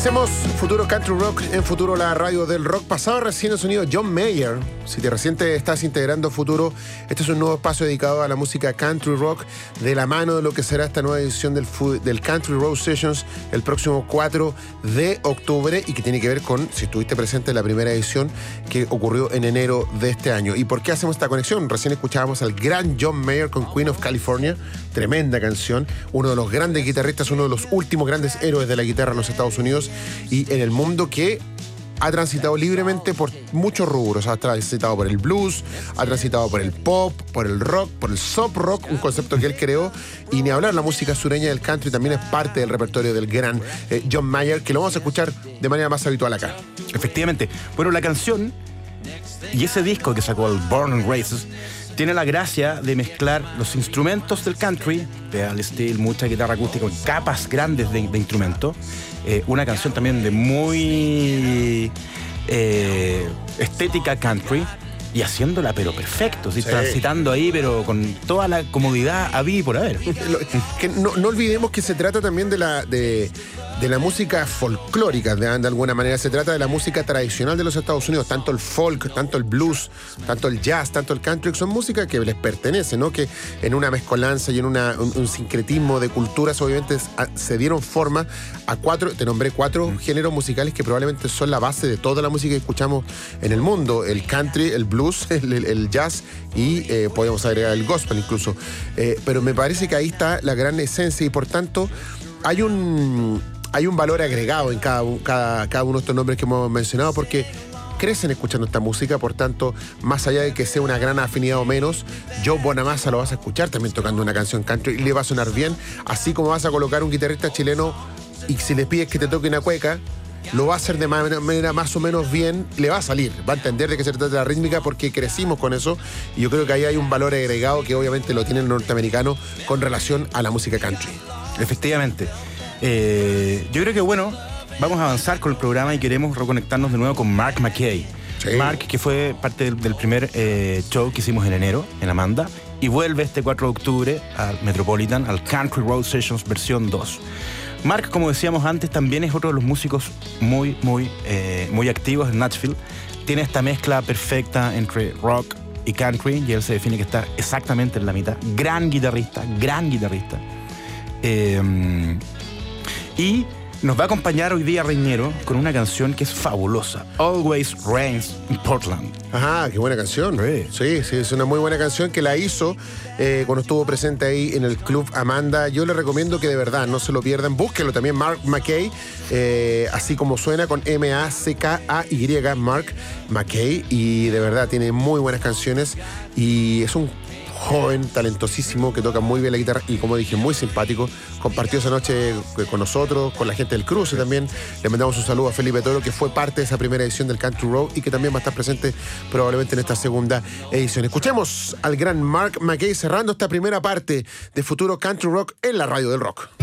Hacemos Futuro Country Rock en Futuro, la radio del rock. Pasado recién el sonido John Mayer. Si te recién te estás integrando Futuro, este es un nuevo espacio dedicado a la música country rock, de la mano de lo que será esta nueva edición del Country Road Sessions el próximo 4 de octubre, y que tiene que ver con, si estuviste presente en la primera edición que ocurrió en enero de este año. ¿Y por qué hacemos esta conexión? Recién escuchábamos al gran John Mayer con Queen of California, tremenda canción, uno de los grandes guitarristas, uno de los últimos grandes héroes de la guitarra en los Estados Unidos y en el mundo, que ha transitado libremente por muchos rubros. Ha transitado por el blues, ha transitado por el pop, por el rock, por el soft rock, un concepto que él creó, y ni hablar, la música sureña del country también es parte del repertorio del gran John Mayer, que lo vamos a escuchar de manera más habitual acá. Efectivamente. Bueno, la canción y ese disco que sacó, el Born and Raised, tiene la gracia de mezclar los instrumentos del country, pedal steel, mucha guitarra acústica, capas grandes de instrumentos. Una canción también de muy estética country, y haciéndola pero perfecto, ¿sí? Sí. Transitando ahí pero con toda la comodidad habida y por haber. Que no olvidemos que se trata también de la música folclórica, de alguna manera. Se trata de la música tradicional de los Estados Unidos, tanto el folk, tanto el blues, tanto el jazz, tanto el country, que son música que les pertenece, ¿no? Que en una mezcolanza y en un sincretismo de culturas, obviamente se dieron forma a te nombré cuatro géneros musicales que probablemente son la base de toda la música que escuchamos en el mundo: el country, el blues, el jazz y podemos agregar el gospel incluso. Pero me parece que ahí está la gran esencia, y por tanto hay un valor agregado en cada uno de estos nombres que hemos mencionado, porque crecen escuchando esta música. Por tanto, más allá de que sea una gran afinidad o menos, Joe Bonamassa lo vas a escuchar también tocando una canción country y le va a sonar bien, así como vas a colocar un guitarrista chileno y si le pides que te toque una cueca, lo va a hacer de manera más o menos bien, le va a salir, va a entender de qué se trata la rítmica, porque crecimos con eso, y yo creo que ahí hay un valor agregado que obviamente lo tiene el norteamericano con relación a la música country. Efectivamente. Yo creo que, bueno, vamos a avanzar con el programa y queremos reconectarnos de nuevo con Mark McKay. Sí. Mark, que fue parte del primer show que hicimos en enero en Amanda, y vuelve este 4 de octubre al Metropolitan, al Country Road Sessions versión 2. Mark, como decíamos antes, también es otro de los músicos muy activos en Nashville. Tiene esta mezcla perfecta entre rock y country, y él se define que está exactamente en la mitad. Gran guitarrista. Y nos va a acompañar hoy día Reñero con una canción que es fabulosa, Always Rains in Portland. Ajá, qué buena canción. Sí, es una muy buena canción que la hizo cuando estuvo presente ahí en el Club Amanda. Yo le recomiendo que de verdad no se lo pierdan. Búsquenlo también, Mark McKay, así como suena, con M-A-C-K-A-Y, Mark McKay, y de verdad tiene muy buenas canciones, y es un joven, talentosísimo, que toca muy bien la guitarra y, como dije, muy simpático. Compartió esa noche con nosotros, con la gente del cruce también. Le mandamos un saludo a Felipe Toro, que fue parte de esa primera edición del Country Road y que también va a estar presente probablemente en esta segunda edición. Escuchemos al gran Mark McKay cerrando esta primera parte de Futuro Country Rock en la radio del rock.